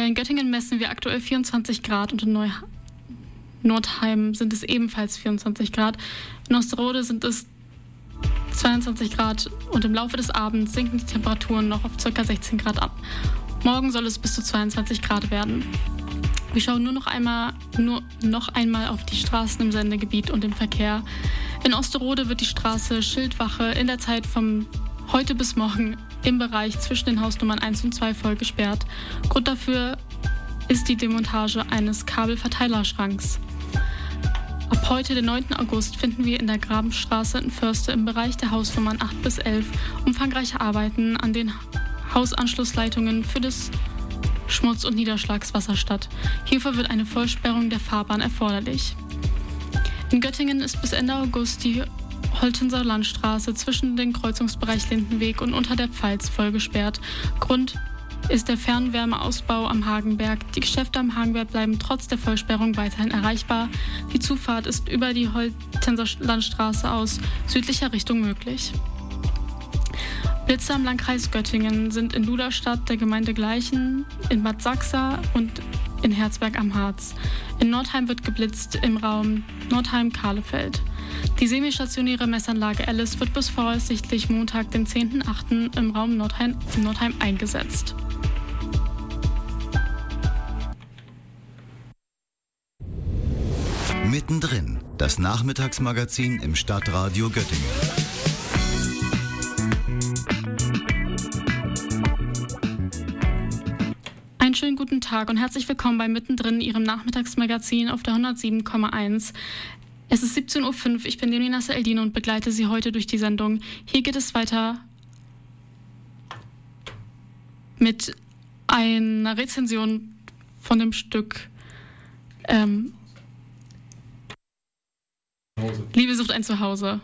In Göttingen messen wir aktuell 24 Grad und in Nordheim sind es ebenfalls 24 Grad. In Osterode sind es 22 Grad und im Laufe des Abends sinken die Temperaturen noch auf ca. 16 Grad ab. Morgen soll es bis zu 22 Grad werden. Wir schauen nur noch einmal auf die Straßen im Sendegebiet und den Verkehr. In Osterode wird die Straße Schildwache in der Zeit vom heute bis morgen im Bereich zwischen den Hausnummern 1 und 2 voll gesperrt. Grund dafür ist die Demontage eines Kabelverteilerschranks. Ab heute, den 9. August, finden wir in der Grabenstraße in Förste im Bereich der Hausnummern 8 bis 11 umfangreiche Arbeiten an den Hausanschlussleitungen für das Schmutz- und Niederschlagswasser statt. Hierfür wird eine Vollsperrung der Fahrbahn erforderlich. In Göttingen ist bis Ende August die Holtenser Landstraße zwischen dem Kreuzungsbereich Lindenweg und unter der Pfalz voll gesperrt. Grund ist der Fernwärmeausbau am Hagenberg. Die Geschäfte am Hagenberg bleiben trotz der Vollsperrung weiterhin erreichbar. Die Zufahrt ist über die Holtenser Landstraße aus südlicher Richtung möglich. Blitze am Landkreis Göttingen sind in Duderstadt, der Gemeinde Gleichen, in Bad Sachsa und in Herzberg am Harz. In Nordheim wird geblitzt im Raum Nordheim-Kahlefeld. Die semistationäre Messanlage Alice wird bis voraussichtlich Montag, den 10.8. im Raum Nordheim eingesetzt. Mittendrin, das Nachmittagsmagazin im Stadtradio Göttingen. Einen schönen guten Tag und herzlich willkommen bei Mittendrin, Ihrem Nachmittagsmagazin auf der 107,1. Es ist 17.05 Uhr, ich bin Leonie Nasser-Eldine und begleite Sie heute durch die Sendung. Hier geht es weiter mit einer Rezension von dem Stück Liebe sucht ein Zuhause.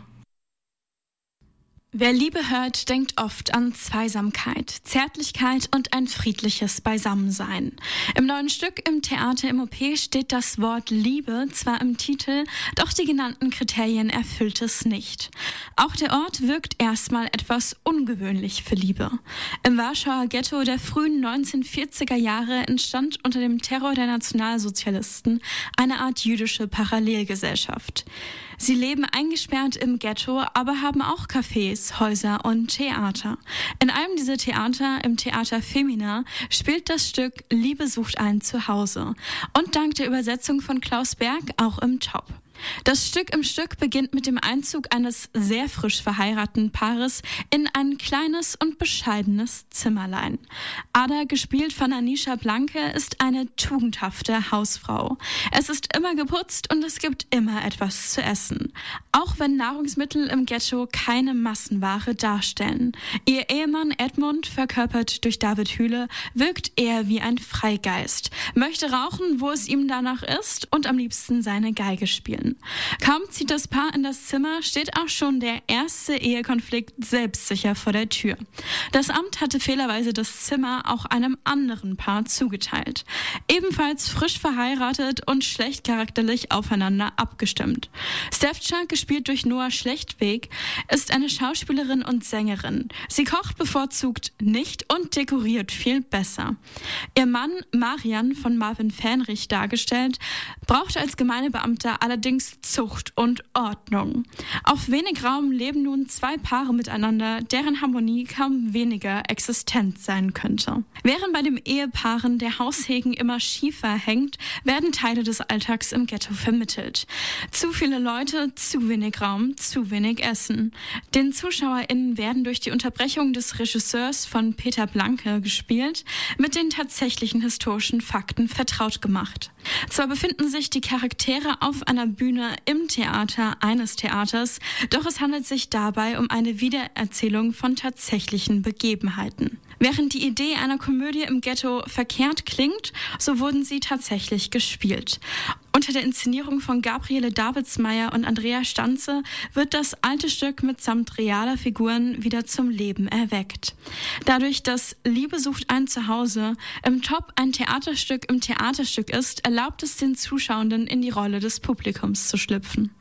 Wer Liebe hört, denkt oft an Zweisamkeit, Zärtlichkeit und ein friedliches Beisammensein. Im neuen Stück im Theater im OP steht das Wort Liebe zwar im Titel, doch die genannten Kriterien erfüllt es nicht. Auch der Ort wirkt erstmal etwas ungewöhnlich für Liebe. Im Warschauer Ghetto der frühen 1940er Jahre entstand unter dem Terror der Nationalsozialisten eine Art jüdische Parallelgesellschaft. Sie leben eingesperrt im Ghetto, aber haben auch Cafés, Häuser und Theater. In einem dieser Theater, im Theater Femina, spielt das Stück Liebe sucht ein Zuhause und dank der Übersetzung von Klaus Berg auch im Top. Das Stück im Stück beginnt mit dem Einzug eines sehr frisch verheirateten Paares in ein kleines und bescheidenes Zimmerlein. Ada, gespielt von Anisha Blanke, ist eine tugendhafte Hausfrau. Es ist immer geputzt und es gibt immer etwas zu essen. Auch wenn Nahrungsmittel im Ghetto keine Massenware darstellen. Ihr Ehemann Edmund, verkörpert durch David Hühle, wirkt eher wie ein Freigeist, möchte rauchen, wo es ihm danach ist und am liebsten seine Geige spielen. Kaum zieht das Paar in das Zimmer, steht auch schon der erste Ehekonflikt selbstsicher vor der Tür. Das Amt hatte fehlerweise das Zimmer auch einem anderen Paar zugeteilt. Ebenfalls frisch verheiratet und schlecht charakterlich aufeinander abgestimmt. Stefcha, gespielt durch Noah Schlechtweg, ist eine Schauspielerin und Sängerin. Sie kocht bevorzugt nicht und dekoriert viel besser. Ihr Mann, Marian, von Marvin Fähnrich dargestellt, braucht als Gemeindebeamter allerdings Zucht und Ordnung. Auf wenig Raum leben nun zwei Paare miteinander, deren Harmonie kaum weniger existent sein könnte. Während bei den Ehepaaren der Haussegen immer schiefer hängt, werden Teile des Alltags im Ghetto vermittelt. Zu viele Leute, zu wenig Raum, zu wenig Essen. Den ZuschauerInnen werden durch die Unterbrechung des Regisseurs von Peter Blanke gespielt, mit den tatsächlichen historischen Fakten vertraut gemacht. Zwar befinden sich die Charaktere auf einer Bühne im Theater eines Theaters, doch es handelt sich dabei um eine Wiedererzählung von tatsächlichen Begebenheiten. Während die Idee einer Komödie im Ghetto verkehrt klingt, so wurden sie tatsächlich gespielt. Unter der Inszenierung von Gabriele Davidsmeier und Andrea Stanze wird das alte Stück mitsamt realer Figuren wieder zum Leben erweckt. Dadurch, dass Liebe sucht ein Zuhause im Top ein Theaterstück im Theaterstück ist, erlaubt es den Zuschauenden, in die Rolle des Publikums zu schlüpfen.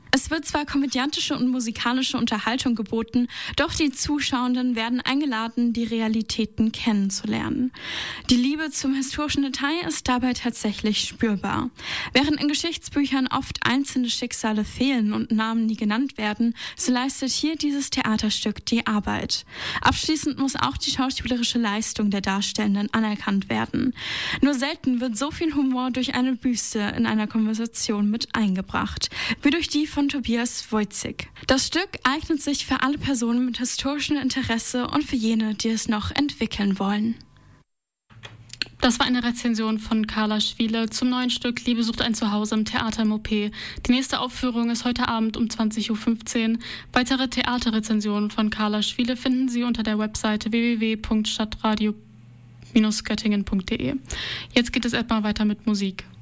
Es wird zwar komödiantische und musikalische Unterhaltung geboten, doch die Zuschauenden werden eingeladen, die Realitäten kennenzulernen. Die Liebe zum historischen Detail ist dabei tatsächlich spürbar. Während in Geschichtsbüchern oft einzelne Schicksale fehlen und Namen nie genannt werden, so leistet hier dieses Theaterstück die Arbeit. Abschließend muss auch die schauspielerische Leistung der Darstellenden anerkannt werden. Nur selten wird so viel Humor durch eine Büste in einer Konversation mit eingebracht, wie durch die von Tobias Wojcik. Das Stück eignet sich für alle Personen mit historischem Interesse und für jene, die es noch entwickeln wollen. Das war eine Rezension von Carla Schwiele zum neuen Stück Liebe sucht ein Zuhause im Theater im OP. Die nächste Aufführung ist heute Abend um 20.15 Uhr. Weitere Theaterrezensionen von Carla Schwiele finden Sie unter der Webseite www.stadtradio-göttingen.de. Jetzt geht es erstmal weiter mit Musik.